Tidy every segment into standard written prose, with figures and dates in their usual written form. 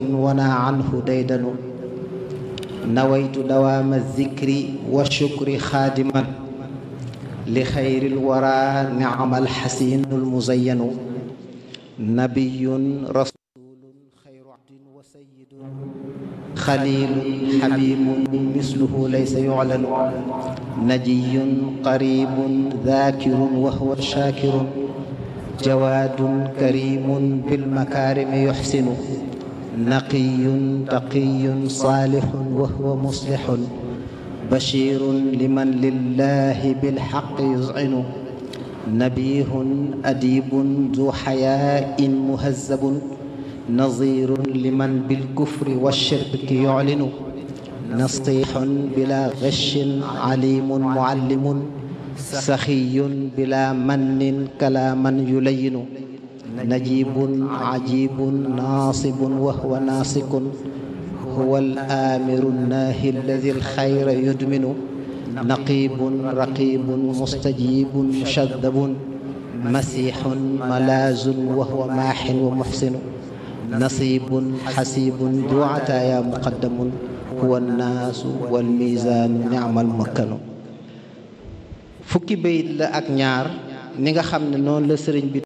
ونهى عنه ديدن نويت دوام الذكر والشكر خادما لخير الورى نعم الحسين المزين نبي رسول خير عبد وسيد خليل حبيب مثله ليس يعلن نجي قريب ذاكر وهو شاكر جواد كريم بالمكارم يحسن نقي تقي صالح وهو مصلح بشير لمن لله بالحق يذعن نبيه أديب ذو حياء مهذب نظير لمن بالكفر والشرك يعلن نصيح بلا غش عليم معلم سخي بلا من كلاما يلين نجيب عجيب ناصب وهو ناسك هو الآمر الناهي الذي الخير يدمن نقيب رقيب مستجيب مشذب مسيح ملاذ وهو ماح ومحسن نصيب حسيب ذو عتايا مقدم هو الناس والميزان نعم المكن fukki bayit la ak ñaar ni nga xam ne noonu la sëriñ bi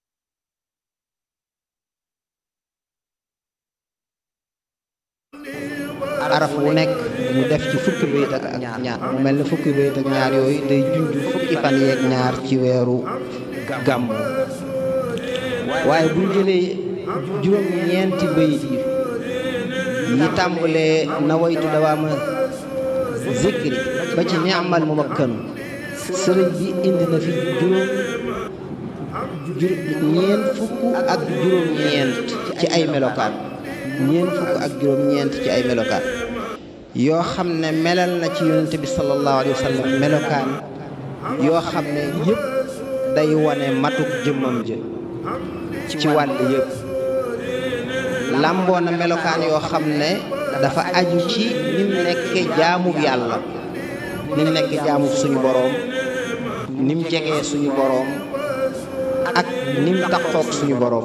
araf wu nekk mu def ci fukki bayit ak ñaar mu mel ne fukki bayit ak ñaar yooyu day junj fukki fan yeeg ñaar ci weeru gàmmu waaye bu jëlee juróom-ñeenti bayit yi tàmbalee nawaytu dawaama zikri ba ci ni'mal mumakkanu sëriñ bi indi na fi ñeent fukk ak juróom-ñeent ci ay melokaan ñeent fukk ak juróom-ñeent ci ay melokaan yoo xam ne melal na ci yonente bi sallallahu alayhi wa sallam melokaan yoo xam ne yëpp day wane matuk jëmmam ja ci wàll yëpp làmboo na melokaan yoo xam ne dafa aju ci ni mu nekke jaamub yàlla ni mu nekke jaamub suñu boroom ni mu jegee suñu boroom ak ni mu taxoog suñu boroom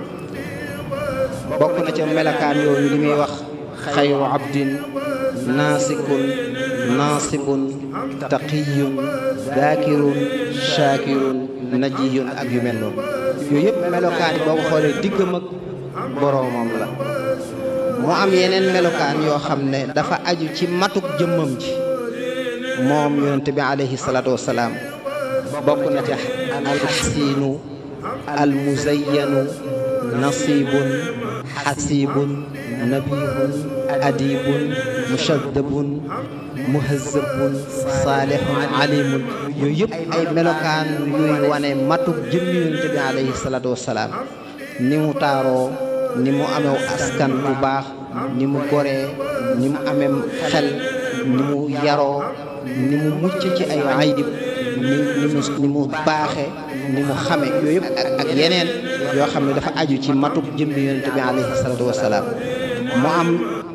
bokk na ca melokaan yooyu li muy wax xayru abdin naasikun naasibun taqiyun daakirun shaakirun najiyun ak yu mel noonu yooyu yëpp melokaan yi boo ko xoolee diggam ak boroomam la mu am yeneen melokaan yoo xam ne dafa aju ci matuk jëmmam ji moom yonente bi alayhi salaatu wassalaam bokk na ci alxasiinu almuzayyanu nasibun xasibun nabihun adibun mushadabun muhazzabun saalihun alimun yooyu yëpp ay melokaan yuy wane matuk jëmmi yonente bi alayhi salaatu wassalaam ni mu taaroo ni mu amew askan bu baax ni mu goree ni mu amee xel ni mu yaroo ni mu mucc ci ay ayib ni mu baaxe ni mu xame yooyu yëpp ak yeneen yoo xam ne dafa aju ci matuk jëmbi yonente bi alayhi salaatu wassalaam mu am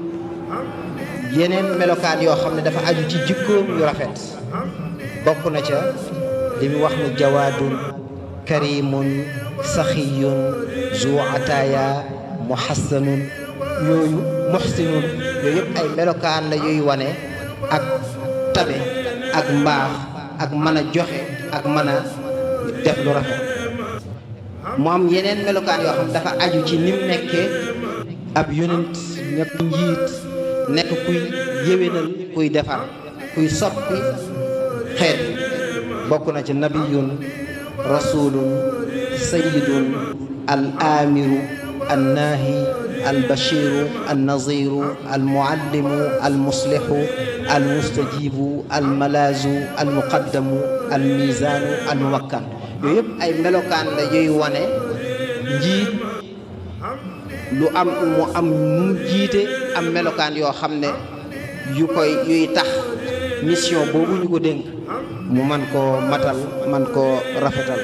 yeneen melokaan yoo xam ne dafa aju ci jikkoom yu rafet bokk na ca li mu wax ni jawaadun karimun saxiyun zu ataaya muhassanun yooyu muhsinun yooyu yëpp ay melokaan la yuy wane ak tabe ak mbaax ak mën a joxe ak mën a def lu rafet mu am yeneen melokaan yoo xam dafa aju ci nim nekkee ab yonent nekk njiit nekk kuy yéwénal kuy defar kuy soppi xeet bokk na ci nabiyun rasulun sayyidun al amiru an naahi albashiru alnaziru almuallimu almuslihu almustajibu almalaazu almuqaddamu almizaanu almuwakkan yooyu yëpp ay melokaan la yuy wane njiit lu am mu am mu jiite am melokaan yoo xam ne yuy tax mission boobu ñu ko dénk mu man koo matal man koo rafetal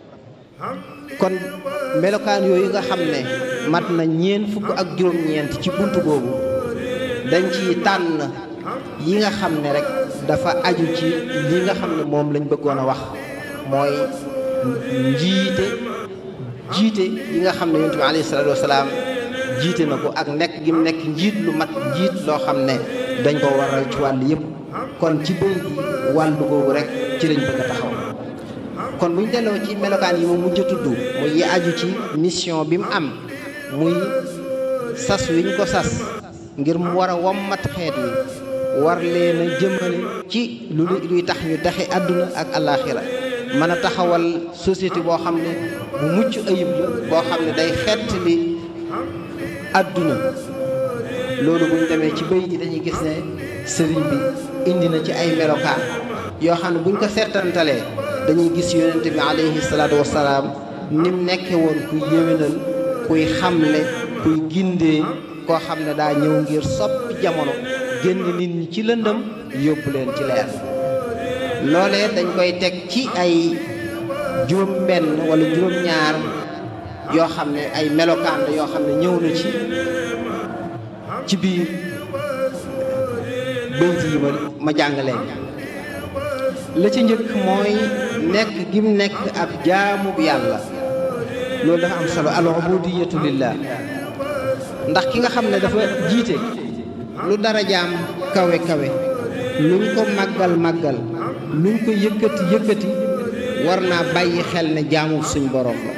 kon melokaan yooyu nga xam ne mat na ñeent fukk ak juróom-ñeent ci buntu boobu dañ ci tànn yi nga xam ne rek dafa aju ci li nga xam ne moom lañ bëggoon a wax mooy jiite yi nga xam ne yonent bi alayhi salaatu wasalaam jiite na ko ak nekk gi mu nekk njiit lu mat njiit loo xam ne dañ ko waral ci wàll yëpp kon ci bëy gi wàllu googu rek ci lañ bëgg a taxaw kon buñ delloo ci melokaan yi mu mujj a tudd muy yi aju ci mission bi mu am muy sas wi ñu ko sas ngir mu war a wommat xeet wi war leen a jëmale ci luy tax ñu taxe àdduna ak alaaxira mën a taxawal société boo xam ne bu mucc ayib la boo xam ne day xett li àdduna loolu buñ demee ci bëy ji dañuy gis ne sëriñ bi indi na ci ay melokaan yoo xam ne buñ ko seetantalee dañuy gis yonent bi alayhi salaatu wassalaam nim nekke woon kuy yéwénal kuy xamle kuy gindee koo xam ne daa ñëw ngir soppi jamono génn nit ñi ci lëndëm yóbbu leen ci leer loolee dañ koy teg ci ay juróom benn wala juróom ñaar yoo xam ne ay melokaan la yoo xam ne ñëw na ci biir bayt yi ma jàngalee la ci njëkk mooy nekk gim nekk ab jaamu bu yàlla loolu dafa am solo al ubudiyatu lillah ndax ki nga xam ne dafa jiite lu dara jaam kawe kawe luñ ko màggal luñ ko yëkkati war naa bàyyi xel ne jaamu suñ borom la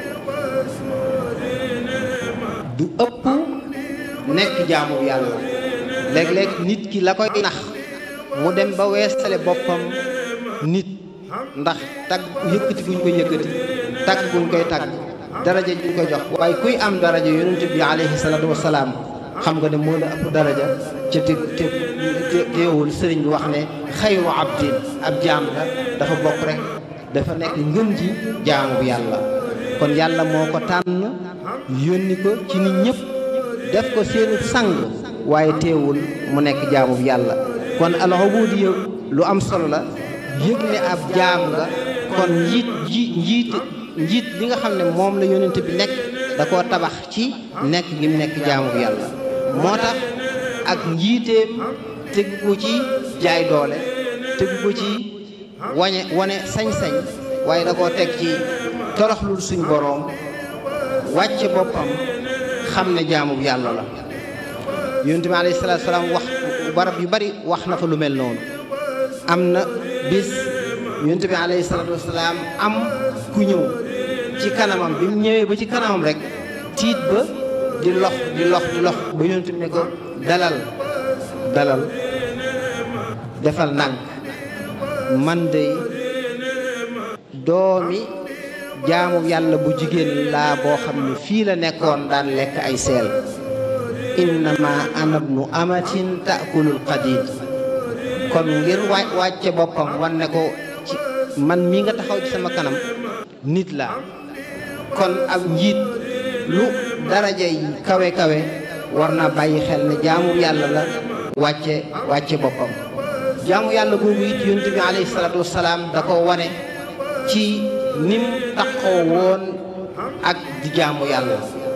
du ëpp nekk jaamu yàlla léeg-léeg nit ki la koy nax mu dem ba weesale boppam nit ndax tagg yëkkati guñ koy yëkkati tagg guñ koy tagg daraja juñ koy jox waaye kuy am daraja yonent bi alayhi salaatu wasalaam xam nga ne moo la ëpp daraja ca te teewul sëriñ bi wax ne xayru abdin ab jaam la dafa bokk rek dafa nekk ngën ji jaamu bu yàlla kon yàlla moo ko tànn yónni ko ci nit ñëpp def ko seeni sang waaye teewul mu nekk jaamu bu yàlla kon al ubudiyya lu am solo la yëg ne ab jaam nga kon njiit li nga xam ne moom la yónnent bi nekk da koo tabax ci nekk gi mu nekk jaamu bu yàlla moo tax ak njiiteem tegu ko ci jaay doole tegu ko ci wane sañ-sañ waaye da koo teg ci toroxlul suñ boroom wàcce boppam xam ne jaamu bu yàlla la yónnent bi alayhi salaatu salaam wax barab yu bari wax na fa lu mel noonu am na bis yónnent bi alayhi salaatu wasalaam am ku ñëw ci kanamam bi mu ñëwee ba ci kanamam rek tiit ba di lox ba yónnent bi ne ko dalal defal ndànk man de doomi jaamu yàlla bu jigéen laa boo xam ne fii la nekkoon daan lekk ay seel innama ana ibnu amatin taakulul qadid kon ngir wàcce boppam wan ne ko ci man mii nga taxaw ci sama kanam nit la kon ab njiit lu daraja yi kawe war naa bàyyi xel ne jaamu yàlla la wàcce boppam jaamu yàlla boobu it yonent bi alayhi salaatu wasalaam da ko wane ci nim taxaw woon ak di jaamu yàlla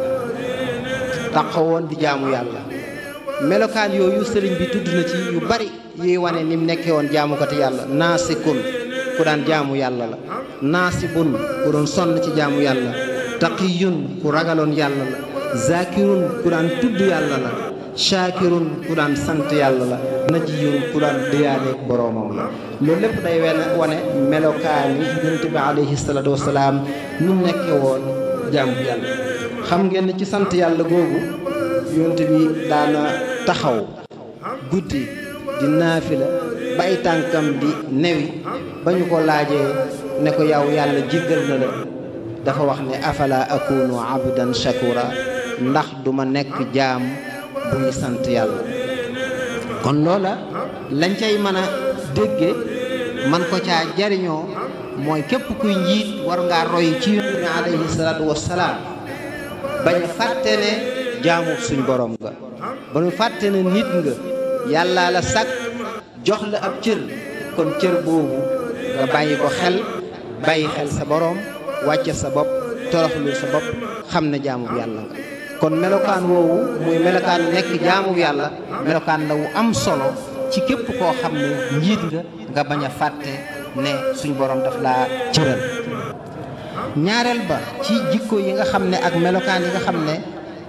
melokaan yooyu sëriñ bi tudd na ci yu bari yuy wane nim nekkee woon jaamukati yàlla naasikun ku daan jaamu yàlla la naasibun ku doon sonn ci jaamu yàlla taqiyun ku ragaloon yàlla la zakirun ku daan tudd yàlla la shaakirun ku daan sant yàlla la najiyun ku daan déyaaleeg boroomam la loolu lépp day wane melokaani yonent bi alayhi salaatu wasalaam nu nekkee woon jaamu yàlla xam ngeen ne ci sant yàlla googu yonent bi daana taxaw guddi di naafila ba ay tànkam di newi ba ñu ko laajee ne ko yow yàlla jéggal na la dafa wax ne afala akunu abdan shakura ndax duma nekk jaam buy sant yàlla kon loola lañ cay mën a dégge man ko caa jariñoo mooy képp kuy njiit war ngaa roy ci yonent bi alayhi salaatu wassalaam bañ a fàtte ne jaamu suñ borom nga ba ñu fàtte ne nit nga yàlla la sàkk jox la ab cër kon cër boobu nga bàyyi ko xel bàyyi xel sa borom wàcce sa bopp toroxlul sa bopp xam ne jaamu yàlla nga kon melokaan woowu muy melokaan nekk jaamu yàlla melokaan la wu am solo ci képp koo xam ne njiit nga bañ a fàtte ne suñ borom daf laa cëral ñaareel ba ci jikko yi nga xam ne ak melokaan yi nga xam ne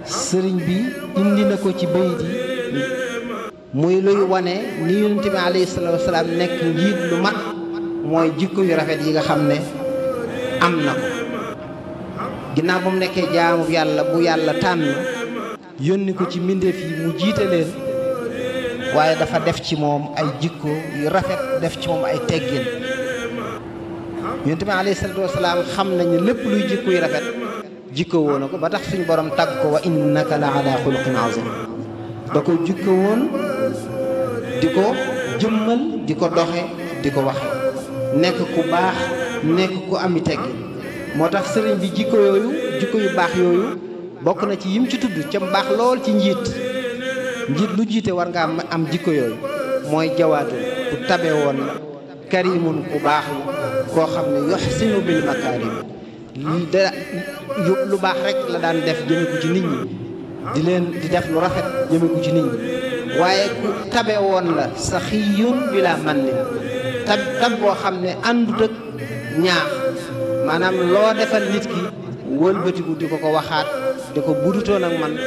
sëriñ bi indi na ko ci bayit yi muy luy wane ni yonent bi alayhi salaatu wasalaam nekk njiit lu mat mooy jikko yu rafet yi nga xam ne am na ko ginnaaw ba mu nekkee jaamu yàlla bu yàlla tànn yónni ko ci mbindeef yi mu jiite leen waaye dafa def ci moom ay jikko yu rafet def ci moom ay teggin yonent bi alayhi salaatu wasalaam xam nañu lépp luy jikko yu rafet jikko woon na ko ba tax suñu borom tàgg ko wa innaka la ala xuluqin azim da ko jikko woon di ko jëmmal di ko doxe di ko waxe nekk ku baax nekk ku ami teggin moo tax sëriñ bi jikko yu baax yooyu bokk na ci yim ci tudd ca mbaax lool ci njiit lu jiite war nga am jikko yooyu mooy jawaadul ku tabe woon la karimun ku baax la koo xam ne yuhsinu bil makaarim lu baax rek la daan def jëme ko ci nit ñi di def lu rafet jëme ko ci nit ñi waaye ku tabe woon la saxiyun bila mannin tab boo xam ne àndut ak ñaax maanaam loo defal nit ki wëlbatiku di ko waxaat di ko budutoon ak man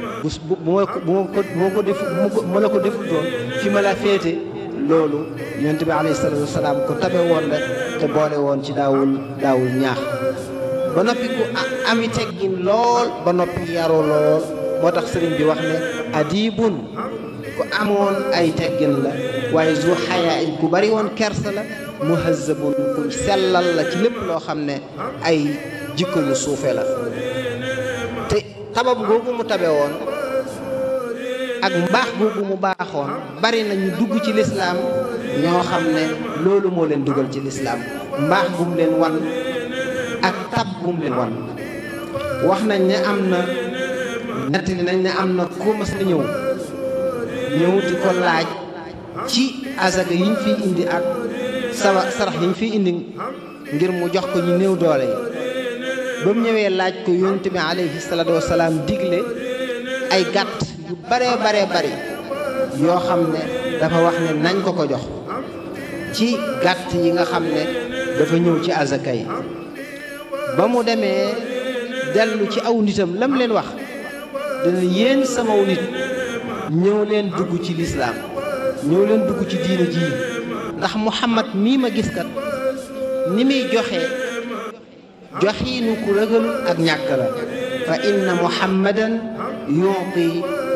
bu ma la ko defutoon fi ma la féete loolu yonent bi alayhi salaatu wasalaam ku tabe woon la te boole woon ci daawul ñaax ba noppi ku ami teggin lool ba noppi yaru lool moo tax sëriñ bi wax ne adibun ku amoon ay teggin la waaye zu xayaa in ku bari woon kersa la muhazzabun ku sellal la ci lépp loo xam ne ay jikko yu suufe la te tabab googu mu tabe woon ak mbaax googu mu baaxoon bari na ñu dugg ci lislaam ñoo xam ne loolu moo leen dugal ci lislaam mbaax gum leen wan ak tab gum leen wan wax nañ ne am na nettali nañ ne am na ku mas na ñëw di ko laaj ci asaka yiñ fi indi ak sarax yiñ fi indi ngir mu jox ko ñu néew doole yi ba mu ñëwee laaj ko yonent bi alayhi salaatu wasalaam digle ay gàtt yu bare bari yoo xam ne dafa wax ne nañ ko jox ci gàtt yi nga xam ne dafa ñëw ci asaka yi ba mu demee dellu ci aw nitam lam leen wax dana yéen samaw nit ñëw leen dugg ci lislaam ñëw leen dugg ci diina ji ndax Muhammad mii ma gis kat ni muy joxiinu ku ragalul ak ñàkk la fa inna Muhammadan yuuti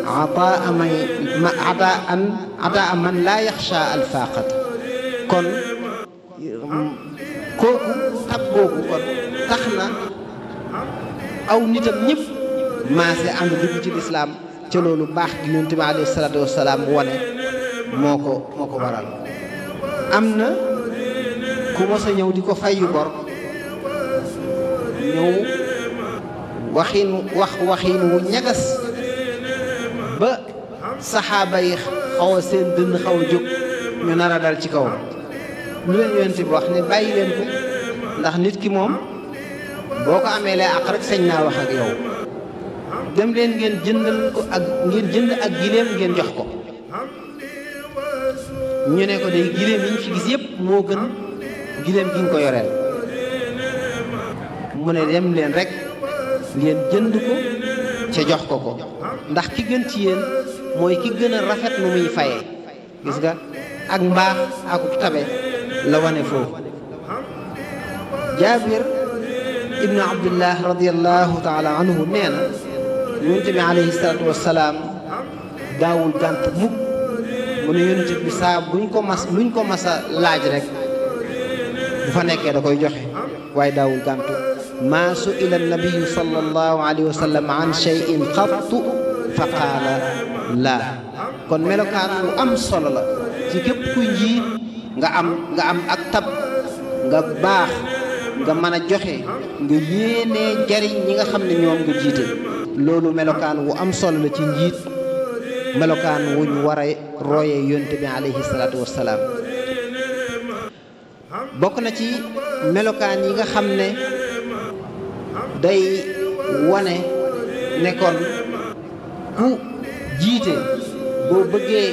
ataa man laa yaxsha alfaaqat kon kooku tab googu kon tax na aw nitam ñëpp maase ànd dugg ci lislaam ca loolu baax gi yonent bi alayhi salaatu wasalaam wone moo ko waral am na ku mos a ñëw di ko fayyu bor ñëw waxin wu ñagas ba saxaaba yi xaw a seen dënn xaw a jóg ñu nar a dal ci kaw lu leen yonent bi wax ne bàyyi leen ko ndax nit ki moom boo ko amee lay àq rek sañ naa wax ak yow dem leen ngeen jëndal ko ngeen jënd ak gileem ngeen jox ko ñu ne ko day gileem yi ñu fi gis yëpp moo gën gileem gi nga ko yoreel mu ne dem leen rek ngeen jënd ko ca jox ko ndax ki gën ci yéen mooy ki gën a rafet nu muy fayee gis nga ak mbaax ak tabe la wane foofu Jaabir ibnu Abdullah radiyallahu taala anhu nee na yonent bi alayhi salaatu wasalaam daawul gànt mukk mu ne yonent bi saa luñ ko mas a laaj rek bu fa nekkee da koy joxe waaye daawul gàntu maa su'ila nabiyu sallallahu alayhi wa sallam an shay'in qattu fa qaala laa kon melokaan bu am solo la ci képp kuy njiit nga am ak tab nga baax nga mën a joxe nga yéenee jariñ ñi nga xam ne ñoom nga jiite loolu melokaan wu am solo la ci njiit melokaan wuñ war a royee yonent bi alayhi salaatu wassalaam bokk na ci melokaan yi nga xam ne day wane ne kon ku jiite boo bëggee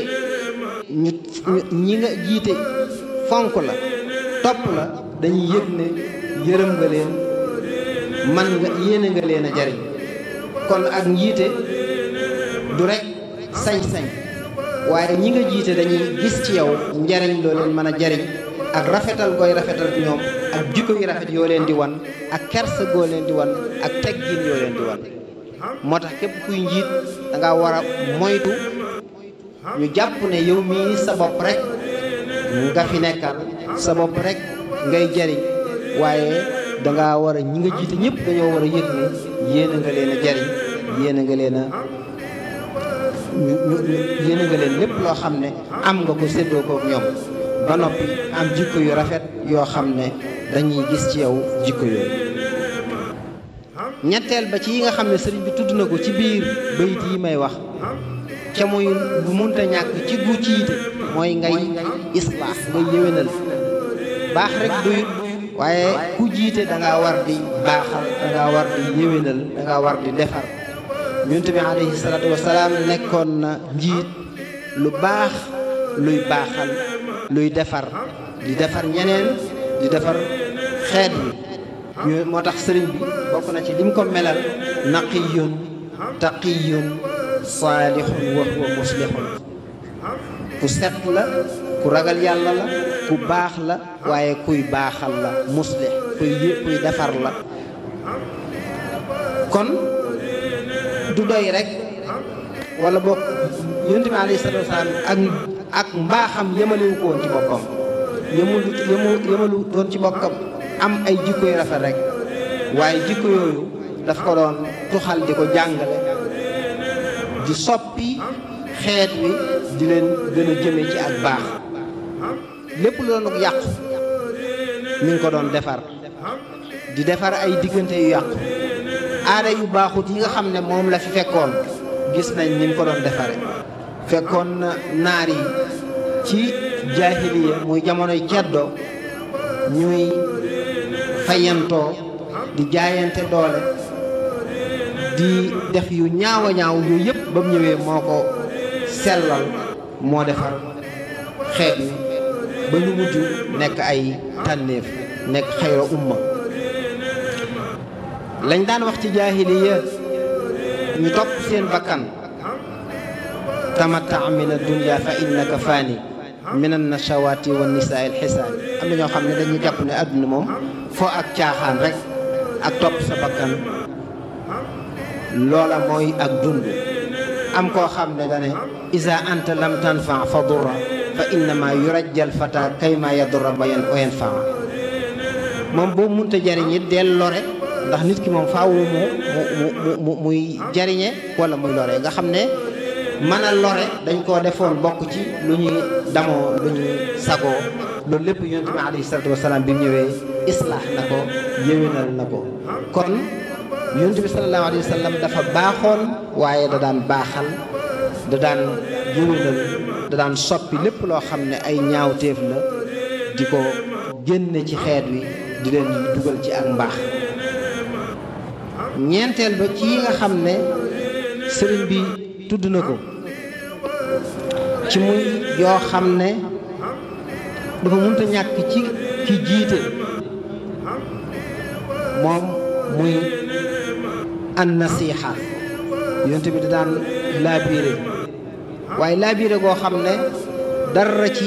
ñi nga jiite fonk la topp la dañuy yëg ne yërëm nga leen man nga yéene nga leen a jariñ kon ak njiite du rek sañ-sañ waaye ñi nga jiite dañuy gis ci yow njariñ loo leen mën a jariñ ak rafetal gooy rafetal ñoom ak jikko yu rafet yoo leen di wan ak kersa goo leen di wan ak teggin yoo leen di wan moo tax képp kuy njiit da nga war a moytu ñu jàpp ne yow mii sa bopp rek nga fi nekkal sa bopp rek ngay jariñ waaye danga war a ñi nga jiite ñëpp dañoo war a yëg ne yéen a nga leen a jariñ yéen a nga leen a yéen a nga leen lépp loo xam ne am nga ko séddoo kook ñoom ba noppi am jikko yu rafet yoo xam ne dañuy gis ci yow jikko yooyu. ñetteel ba ci yi nga xam ne sëriñ bi tudd na ko ci biir bayit yi may wax ca muy bu munta ñàkk ci gu ciite mooy ngay islaax ngay yéwénal baax rek doyut waaye ku jiite da ngaa war di baaxal da ngaa war di yéwénal da ngaa war di defar yonent bi alayhi salaatu wasalaam nekkoon na njiit lu baax luy baaxal luy defar di defar ñeneen di defar xeet wi moo tax sëriñ bi bokk na ci lim ko melal naqiyun taqiyun saalihun wa huwa muslihun ku set la ku ragal yàlla la ku baax la waaye kuy baaxal la muslih kuy defar la kon du doy rek wala boog yonent bi alayhi salaatu wasalaam ak mbaaxam yemalewu ko woon ci boppam yemalu doon ci boppam am ay jikko yu rafet rek waaye jikko yooyu daf ko doon tuxal di ko jàngale di soppi xeet wi di leen gën a jëme ci ak baax lépp lu doon yàqu mi ngi ko doon defar di defar ay diggante yu yàqu aada yu baaxut yi nga xam ne moom la fi fekkoon gis nañ ni mu ko doon defare fekkoon na naar yi ci jaahiliya muy jamonoy ceddo ñuy fayantoo di jaayante doole di def yu ñaaw a ñaaw yooyu yëpp ba mu ñëwee moo ko sellal moo defar xeet wi ba ñu mujj nekk ay tànnéef nekk xayra umma lañ daan wax ci jaahiliya ñu topp seen bakkan tamatta min ad-dunya fa innaka faani min an-nashawaati wa nisaa al-xisaani am na ñoo xam ne dañuy jàpp ne àdduna moom foo ak caaxaan rek ak topp sa bakkan loola mooy ak dund am koo xam ne dane iza anta lam tanfa fa durra fa innama yurajjal fata kayma yadurra wa yanfa moom boo munta jariñ it del lore ndax nit ki moom faawu mu muy jariñe wala muy lore nga xam ne mën a lore dañ koo defoon bokk ci lu ñuy damoo lu ñuy sagoo loolu lépp yonent bi alayhi salaatu wasalaam bi mu ñëwee islaax na ko yéwénal na ko kon yonent bi sallallahu alayhi wa sallam dafa baaxoon waaye da daan baaxal da daan yéwénal da daan soppi lépp loo xam ne ay ñaawteef la di ko génne ci xeet wi di leen dugal ci ak mbaax ñeenteel ba ci yi nga xam ne sëriñ bi tudd na ko ci muy yoo xam ne dafa mënta ñàkk ci ki jiite moom muy an nasiha yonent bi da daan laabiire waaye laabiire goo xam ne dara ci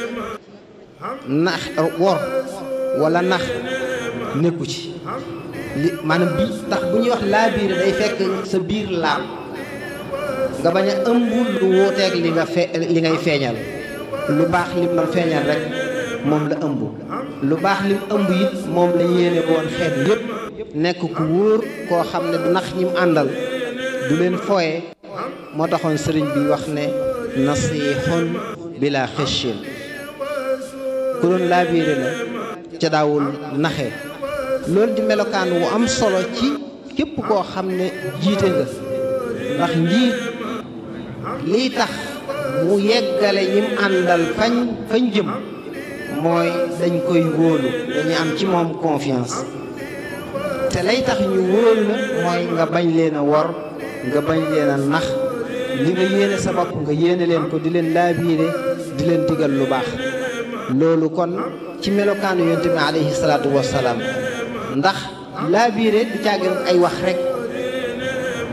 nax wor wala nax nekku ci li maanaam bi tax bu ñuy wax laabiire day fekk sa biir laab nga bañ a ëmb lu wuuteeg li ngay feeñal lu baax lim doon feeñal rek moom la ëmb lu baax lim ëmb it moom la yéene woon xeet yépp nekk ku wóor koo xam ne du nax ñim àndal du leen fooye moo taxoon sëriñ bi wax ne nasihun bila xëccin ku doon laabiire la ca daawul naxe loolu di melokaan wu am solo ci képp koo xam ne jiite nga ndax njiit lii tax mu yeggale ñim àndal fañ jëm mooy dañ koy wóolu dañuy am ci moom confiance te lay tax ñu wóolu la mooy nga bañ leen a wor nga bañ leen a nax li nga yéene sa bopp nga yéene leen ko di leen laabiire di leen digal lu baax loolu kon ci melokaanu yonent bi alayhi salaatu wassalaam ndax laabiire du caagin ay wax rek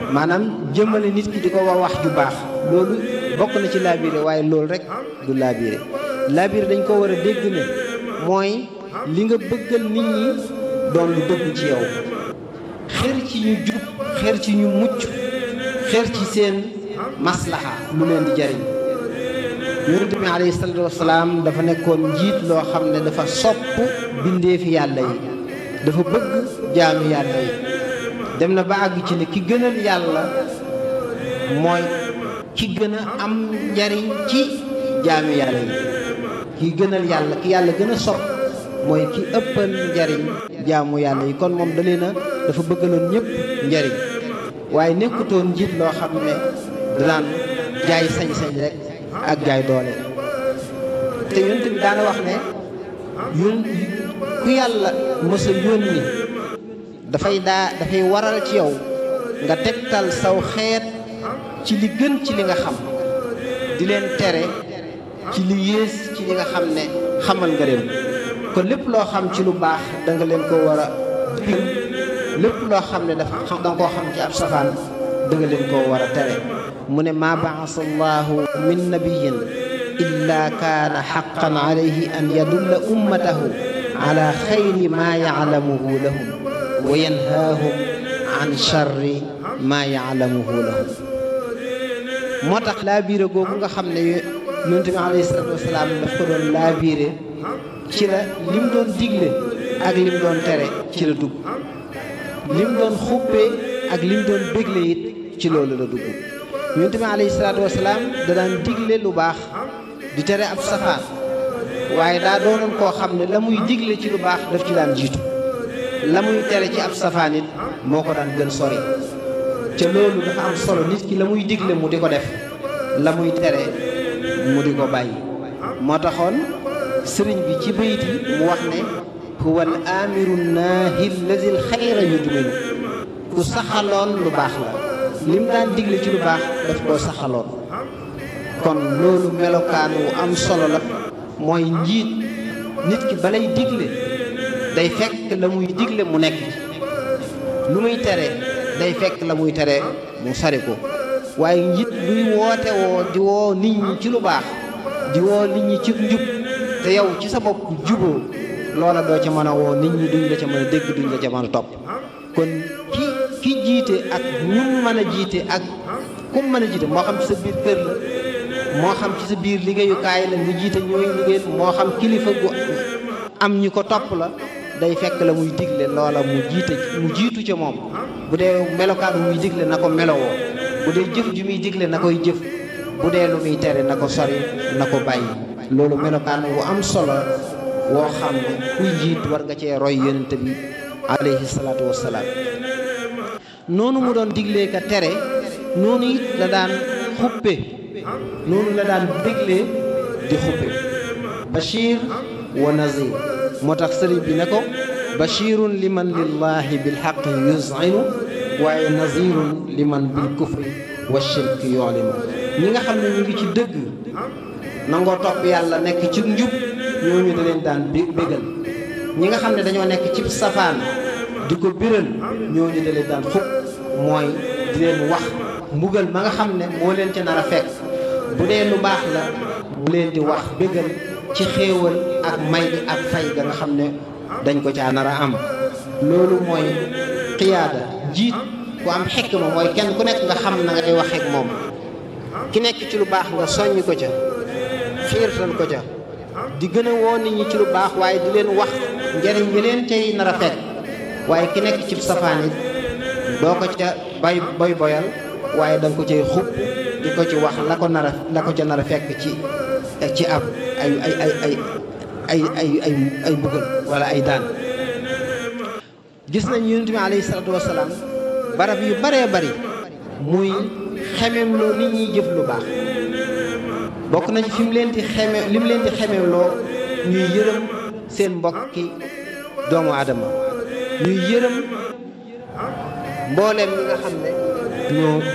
maanaam jëmale nit ki di ko wax ju baax loolu bokk na ci laabire waaye loolu rek du laabire. laabire dañ ko war a dégg ne mooy li nga bëggal nit ñi doon lu dëgg ci yow, xër ci ñu jub, xër ci ñu mucc, xër ci seen maslaha lu leen di jariñ. yonent bi alayhi salaatu wasalaam dafa nekkoon njiit loo xam ne dafa sopp bindeefi yàlla yi, dafa bëgg jaamu yàlla yi, dem na ba àgg ci ne ki gënal yàlla mooy ki gën a am njariñ ci jaamu yàlla yi. ki gënal yàlla, ki yàlla gën a sopp mooy ki ëppal njariñ jaamu yàlla yi. kon moom dafa bëggaloon ñëpp njariñ, waaye nekkutoon njiit loo xam ne daan jaay sañ-sañ rek ak jaay doole. te yonent bi daana wax ne ku yàlla mës a yónni dafay waral ci yow nga tegtal saw xeet ci li gën ci li nga xam, di leen tere ci li yées ci li nga xam ne xamal nga leen. kon lépp loo xam ci lu baax da nga leen ko war a digal, lépp loo xam ne da nga koo xam ci ab safaan da nga leen koo war a tere. mu ne maa baasa allahu min nabiyin illa kaana xaqan alayhi an yadulla ummatahu ala xayri maa yaclamuhu lahum wa yanhaahum an charri maa yaclamuhu lahum. moo tax laabiire googu nga xam ne yonent bi alayhi salaatu wasalaam daf ko doon laabiire ci la lim doon digle ak lim doon tere ci la dugg, lim doon xuppee ak lim doon bégle it ci loolu la dugg. yonent bi alayhi salaatu wasalaam da daan digle lu baax di tere ab safaan, waaye daa doonoon koo xam ne la muy digle ci lu baax daf ci daan jiitu, la muy tere ci ab safaan it moo ko daan gën sori. ca loolu dafa am solo, nit ki la muy digle mu di ko def, la muy tere mu di ko bàyyi. moo taxoon sëriñ bi ci bayit yi mu wax ne huwa al amiru naahi allazi al xayra yudminu. ku saxaloon lu baax la, lim daan digle ci lu baax daf koo saxaloon. kon loolu melokaan wu am solo la, mooy njiit nit ki balay digle day fekk la muy digle mu nekk ci, lu muy tere day fekk la muy tere mu sari ko. waaye njiit luy woote woo di woo nit ñi ci lu baax, di woo nit ñi ci njub, te yow ci sa bopp juboo, loola doo ca mën a woo nit ñi, duñ la ca mën a dégg, duñ la ca mën a topp. kon ki jiite ak ñum mën a jiite ak kum mën a jiite, moo xam ci sa biir kër la, moo xam ci sa biir liggéeyukaay la nga jiite ñooy liggéey, moo xam kilifa gu am ñi ko topp la, day fekk la muy digle loola mu jiitu ca moom. bu dee melokaan muy digle na ko melowoo, bu dee jëf ju muy digle na koy jëf, bu dee lu muy tere na ko sori, na ko bàyyi. loolu melokaan wu am solo woo xam ne kuy jiit war nga cee roy yonent bi alayhi salaatu wassalaam. noonu mu doon diglee ka tere, noonu it la daan xuppe, noonu la daan diglee di xuppe. bashir wa nazir. moo tax sëriñ bi ne ko bashirun liman lillahi bilxaqi yuzinu, waaye nazirun liman bil kufri wa shirki yulimu. ñi nga xam ne ñu ngi ci dëgg nangoo topp yàlla nekk ci njub, ñooñu da leen daan bégal. ñi nga xam ne dañoo nekk ci safaan di ko biral, ñooñu da leen daan xub, mooy di leen wax mbugal ma nga xam ne moo leen ca nar a fekk. bu dee lu baax la mu leen di wax bégal ci xéewal ak may ak fay ga nga xam ne dañ ko caa nar a am. loolu mooy xiyaada. jiit ku am xikma mooy kenn ku nekk nga xam na ngay waxeek moom. ki nekk ci lu baax nga soññ ko ca, xiirtal ko ca, di gën a woo nit ñi ci lu baax, waaye di leen wax njëriñ ñi leen cay nar a fekk. waaye ki nekk ci safaan it doo ko ca boyal, waaye da nga ko cay xub di ko ci wax la ko ca nar a fekk ci ab ay mbugal wala ay daan. gis nañ yonent bi alayhi salaatu wasalaam barab yu baree bari muy xemem loo nit ñi jëf lu baax. bokk na ci fi mu leen di xemem loo ñuy yërëm seen mbokki doomu aadama, ñuy yërëm mbooleem ñi nga xam ne ñoo